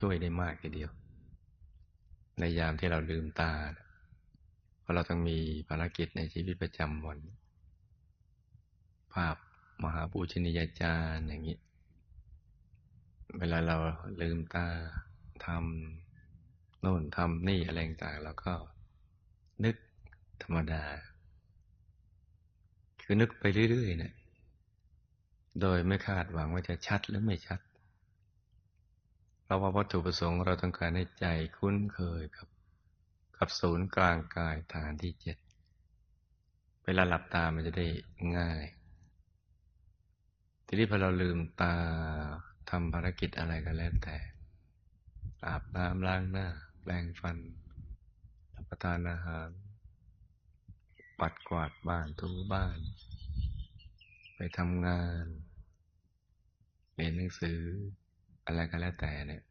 ช่วยได้มากทีเดียวในยามที่เราลืมตาเพราะเราต้องมีภารกิจในชีวิตประจำวันภาพมหาปูชนียาจารย์อย่างนี้เวลาเราลืมตาทำโน่นทำนี่อะไรต่างๆเราก็นึกธรรมดาคือนึกไปเรื่อยๆนะโดยไม่คาดหวังว่าจะชัดหรือไม่ชัดเพราะว่าวัตถุประสงค์เราต้องการให้ใจคุ้นเคยกับศูนย์กลางกายฐานที่7เวลาหลับตามันจะได้ง่ายทีนี้พอเราลืมตาทำภารกิจอะไรก็แล้วแต่อาบน้ำล้างหน้าแปรงฟันรับประทานอาหารปัดกวาดบ้านถูบ้านไปทำงานเรียนหนังสืออะไรก็แล้วแต่เนี่ย